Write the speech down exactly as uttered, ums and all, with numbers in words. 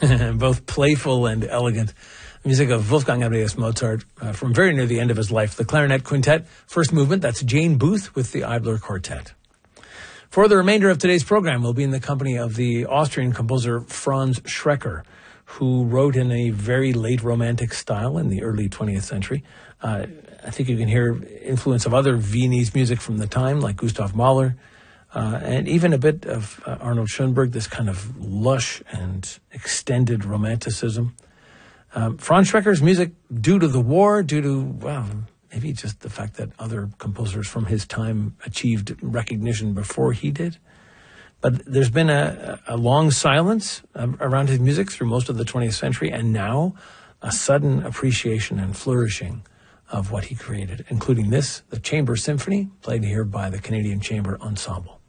both playful and elegant. Music of Wolfgang Amadeus Mozart uh, from very near the end of his life. The Clarinet Quintet, first movement, that's Jane Booth with the Eibler Quartet. For the remainder of today's program, we'll be in the company of the Austrian composer Franz Schreker, who wrote in a very late Romantic style in the early twentieth century. Uh, I think you can hear influence of other Viennese music from the time, like Gustav Mahler, uh, and even a bit of uh, Arnold Schoenberg, this kind of lush and extended romanticism. Um, Franz Schreker's music, due to the war, due to, well, maybe just the fact that other composers from his time achieved recognition before he did. But there's been a, a long silence around his music through most of the twentieth century, and now a sudden appreciation and flourishing of what he created, including this, the Chamber Symphony, played here by the Canadian Chamber Ensemble.